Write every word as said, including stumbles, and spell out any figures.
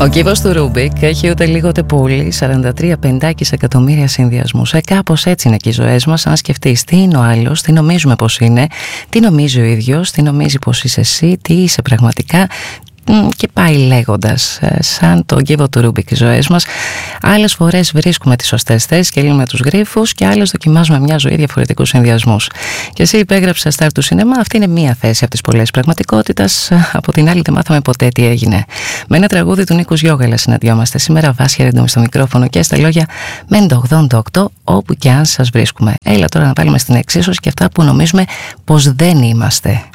Ο κύβος του Ρούμπικ έχει ούτε λίγο ούτε πολύ σαράντα τρία πεντάκις εκατομμύρια συνδυασμούς. Ε, κάπως έτσι είναι και οι ζωές μας. Αν σκεφτείς τι είναι ο άλλος, τι νομίζουμε πως είναι, τι νομίζει ο ίδιος, τι νομίζει πως είσαι εσύ, τι είσαι πραγματικά, και πάει λέγοντας, σαν τον κύβο του Ρούμπικ οι ζωές μας. Άλλες φορές βρίσκουμε τις σωστές θέσεις και λύνουμε τους γρίφους, και άλλες δοκιμάζουμε μια ζωή διαφορετικούς συνδυασμούς. Και εσύ υπέγραψες Στάρ του σινεμά, αυτή είναι μία θέση από τις πολλές πραγματικότητας. Από την άλλη δεν μάθαμε ποτέ τι έγινε. Με ένα τραγούδι του Νίκου Γιώγαλα συναντιόμαστε σήμερα. Βάσια Ρέντομη στο μικρόφωνο και στα λόγια Μέντο ογδόντα οκτώ, όπου και αν σας βρίσκουμε. Έλα τώρα να βάλουμε στην εξίσωση και αυτά που νομίζουμε πως δεν είμαστε.